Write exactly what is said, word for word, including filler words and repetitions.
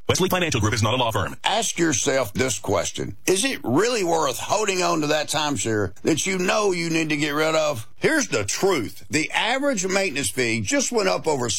Wesley Financial Group is not a law firm. Ask yourself this question. Is it really worth holding on to that timeshare that you know you need to get rid of? Here's the truth. The average maintenance fee just went up over